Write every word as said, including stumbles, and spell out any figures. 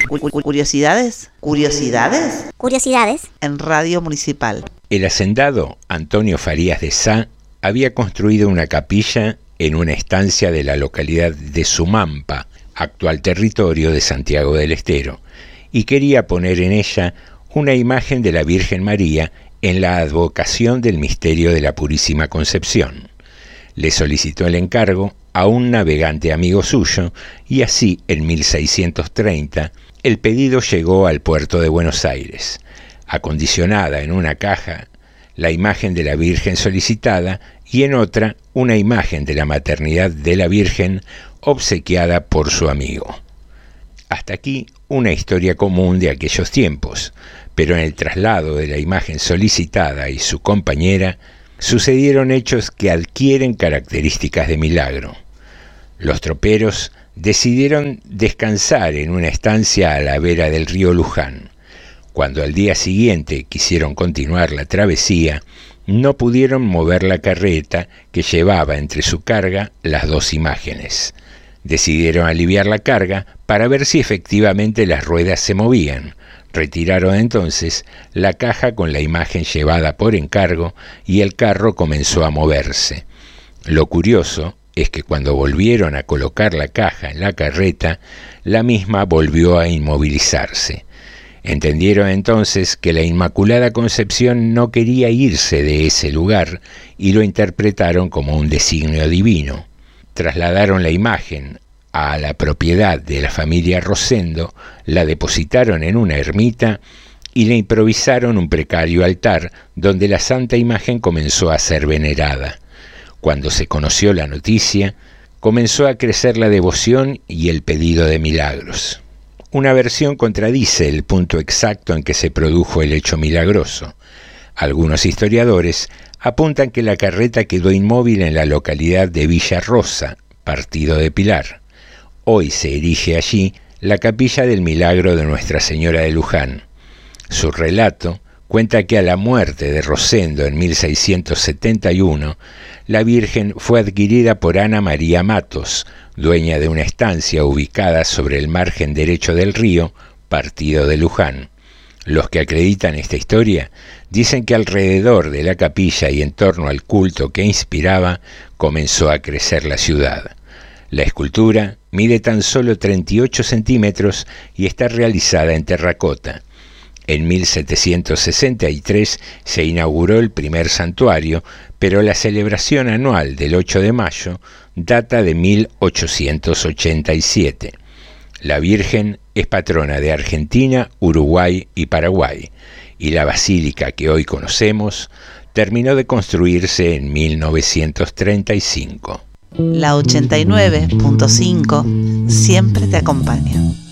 Curiosidades, curiosidades, curiosidades en Radio Municipal. El hacendado Antonio Farías de Sá había construido una capilla en una estancia de la localidad de Sumampa, actual territorio de Santiago del Estero, y quería poner en ella una imagen de la Virgen María en la advocación del misterio de la Purísima Concepción. Le solicitó el encargo a un navegante amigo suyo y así, en mil seiscientos treinta, el pedido llegó al puerto de Buenos Aires. Acondicionada en una caja la imagen de la Virgen solicitada y en otra una imagen de la maternidad de la Virgen obsequiada por su amigo. Hasta aquí una historia común de aquellos tiempos, pero en el traslado de la imagen solicitada y su compañera sucedieron hechos que adquieren características de milagro. Los troperos decidieron descansar en una estancia a la vera del río Luján. Cuando al día siguiente quisieron continuar la travesía, no pudieron mover la carreta que llevaba entre su carga las dos imágenes. Decidieron aliviar la carga para ver si efectivamente las ruedas se movían. Retiraron entonces la caja con la imagen llevada por encargo y el carro comenzó a moverse. Lo curioso es que cuando volvieron a colocar la caja en la carreta, la misma volvió a inmovilizarse. Entendieron entonces que la Inmaculada Concepción no quería irse de ese lugar y lo interpretaron como un designio divino. Trasladaron la imagen a la propiedad de la familia Rosendo, la depositaron en una ermita y le improvisaron un precario altar donde la santa imagen comenzó a ser venerada. Cuando se conoció la noticia, comenzó a crecer la devoción y el pedido de milagros. Una versión contradice el punto exacto en que se produjo el hecho milagroso. Algunos historiadores apuntan que la carreta quedó inmóvil en la localidad de Villa Rosa, partido de Pilar. Hoy se erige allí la capilla del milagro de Nuestra Señora de Luján. Su relato cuenta que a la muerte de Rosendo en mil seiscientos setenta y uno, la Virgen fue adquirida por Ana María Matos, dueña de una estancia ubicada sobre el margen derecho del río, partido de Luján. Los que acreditan esta historia dicen que alrededor de la capilla y en torno al culto que inspiraba, comenzó a crecer la ciudad. La escultura mide tan solo treinta y ocho centímetros y está realizada en terracota. En mil setecientos sesenta y tres se inauguró el primer santuario, pero la celebración anual del ocho de mayo data de mil ochocientos ochenta y siete. La Virgen es patrona de Argentina, Uruguay y Paraguay, y la basílica que hoy conocemos terminó de construirse en mil novecientos treinta y cinco. La ochenta y nueve punto cinco siempre te acompaña.